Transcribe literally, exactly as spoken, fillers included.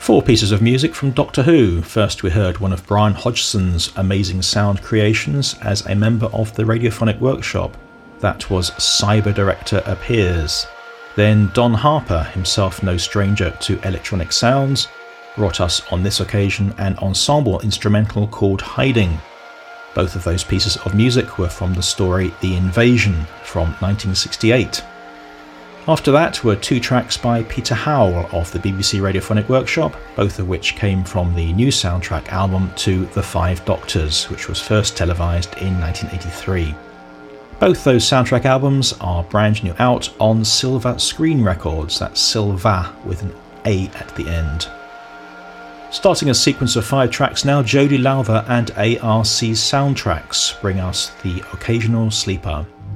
Four pieces of music from Doctor Who. First we heard one of Brian Hodgson's amazing sound creations as a member of the Radiophonic Workshop. That was Cyber Director Appears. Then Don Harper, himself no stranger to electronic sounds, brought us on this occasion an ensemble instrumental called Hiding. Both of those pieces of music were from the story The Invasion from nineteen sixty-eight. After that were two tracks by Peter Howell of the B B C Radiophonic Workshop, both of which came from the new soundtrack album to The Five Doctors, which was first televised in nineteen eighty-three. Both those soundtrack albums are brand new out on Silva Screen Records, that's Silva with an A at the end. Starting a sequence of five tracks now, Jody Lowther and A R C Soundtracks bring us The Occasional Sleeper.